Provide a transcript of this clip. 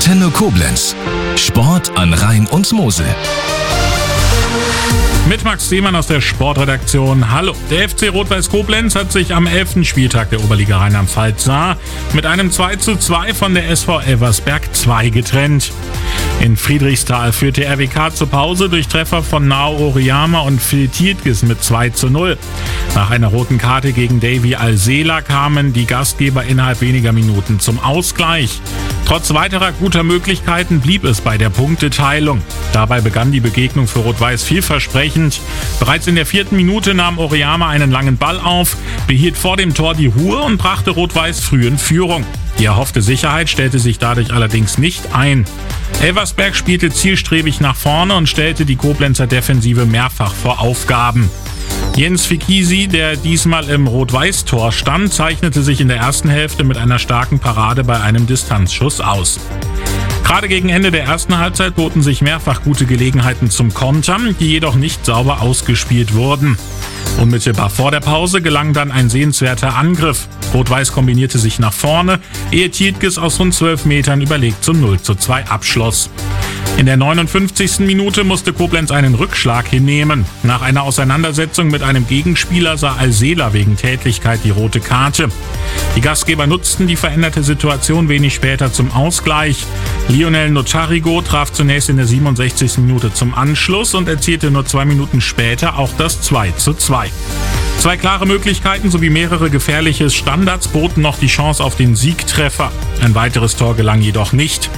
Antenne Koblenz. Sport an Rhein und Mosel. Mit Max Seemann aus der Sportredaktion. Hallo. Der FC Rot-Weiß Koblenz hat sich am 11. Spieltag der Oberliga Rheinland-Pfalz mit einem 2:2 von der SV Elversberg 2 getrennt. In Friedrichsthal führte RWK zur Pause durch Treffer von Nao Oriyama und Phil Tietges mit 2:0. Nach einer roten Karte gegen Davy Alsela kamen die Gastgeber innerhalb weniger Minuten zum Ausgleich. Trotz weiterer guter Möglichkeiten blieb es bei der Punkteteilung. Dabei begann die Begegnung für Rot-Weiß vielversprechend. Bereits in der 4. Minute nahm Oriyama einen langen Ball auf, behielt vor dem Tor die Ruhe und brachte Rot-Weiß früh in Führung. Die erhoffte Sicherheit stellte sich dadurch allerdings nicht ein. Elversberg spielte zielstrebig nach vorne und stellte die Koblenzer Defensive mehrfach vor Aufgaben. Jens Fikisi, der diesmal im Rot-Weiß-Tor stand, zeichnete sich in der ersten Hälfte mit einer starken Parade bei einem Distanzschuss aus. Gerade gegen Ende der ersten Halbzeit boten sich mehrfach gute Gelegenheiten zum Kontern, die jedoch nicht sauber ausgespielt wurden. Unmittelbar vor der Pause gelang dann ein sehenswerter Angriff. Rot-Weiß kombinierte sich nach vorne, ehe Tietges aus rund 12 Metern überlegt zum 0:2 abschloss. In der 59. Minute musste Koblenz einen Rückschlag hinnehmen. Nach einer Auseinandersetzung mit einem Gegenspieler sah Alsela wegen Tätlichkeit die rote Karte. Die Gastgeber nutzten die veränderte Situation wenig später zum Ausgleich. Lionel Notarigo traf zunächst in der 67. Minute zum Anschluss und erzielte nur 2 Minuten später auch das 2:2. Zwei klare Möglichkeiten sowie mehrere gefährliche Standards boten noch die Chance auf den Siegtreffer. Ein weiteres Tor gelang jedoch nicht.